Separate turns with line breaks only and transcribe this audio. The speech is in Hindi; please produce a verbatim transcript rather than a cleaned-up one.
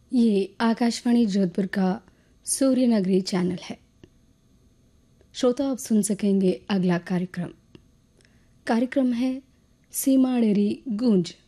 ये आकाशवाणी जोधपुर का सूर्य नगरी चैनल है। श्रोता आप सुन सकेंगे अगला कार्यक्रम कार्यक्रम है सीमा डेरी गूंज।